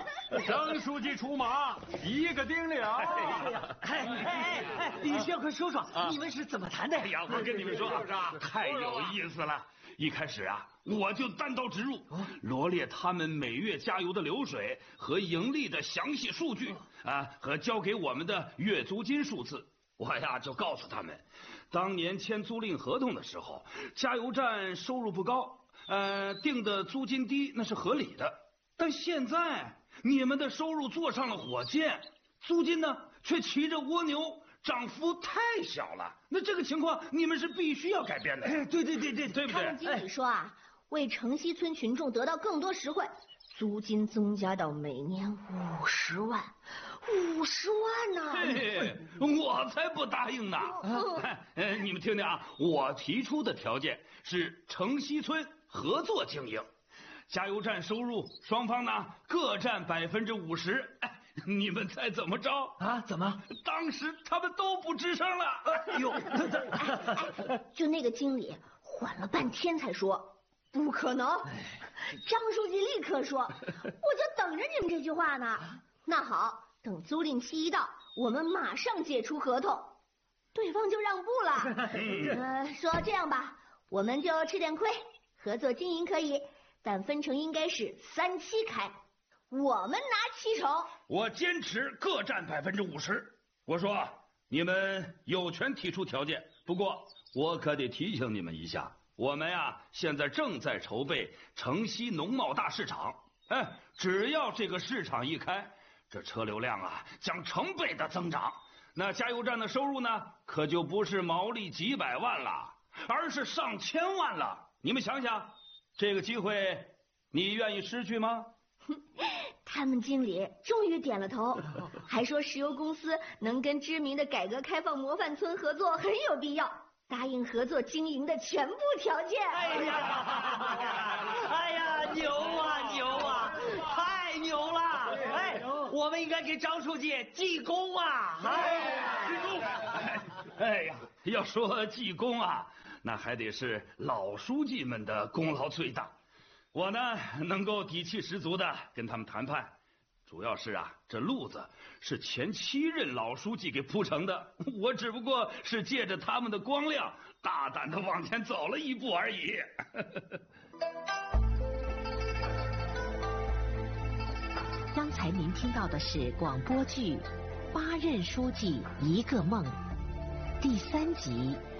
张书记出马，一个顶了。 李需要快说说，你们是怎么谈的？ 哎呀，我跟你们说啊，太有意思了。一开始啊，我就单刀直入，罗列他们每月加油的流水和盈利的详细数据啊，和交给我们的月租金数字。我呀就告诉他们，当年签租赁合同的时候，加油站收入不高，定的租金低那是合理的。但现在你们的收入坐上了火箭，租金呢却骑着蜗牛，涨幅太小了。那这个情况你们是必须要改变的。 对，对不对？他们经理说啊，为城西村群众得到更多实惠，租金增加到每年50万，50万呢！ 我才不答应呢！你们听听啊，我提出的条件是城西村合作经营，加油站收入双方呢各占50%。你们猜怎么着啊？怎么？ 当时他们都不吱声了。 就那个经理缓了半天才说不可能。张书记立刻说，我就等着你们这句话呢。那好，等租赁期一到，我们马上解除合同。对方就让步了。说这样吧，我们就吃点亏，合作经营可以，但分成应该是3期开，我们拿70%。 我坚持各占50%。我说你们有权提出条件，不过我可得提醒你们一下，我们呀现在正在筹备城西农贸大市场。只要这个市场一开，这车流量啊将成倍的增长，那加油站的收入呢可就不是毛利几百万了，而是上千万了。你们想想，这个机会你愿意失去吗？ 他们经理终于点了头，还说石油公司能跟知名的改革开放模范村合作很有必要，答应合作经营的全部条件。 哎呀，牛啊，太牛了！我们应该给张书记记功啊！ 记功！哎呀，要说记功啊，那还得是老书记们的功劳最大。我呢能够底气十足的跟他们谈判，主要是啊这路子是前7任老书记给铺成的，我只不过是借着他们的光亮大胆的往前走了一步而已。 刚才您听到的是广播剧《8任书记一个梦》第3集。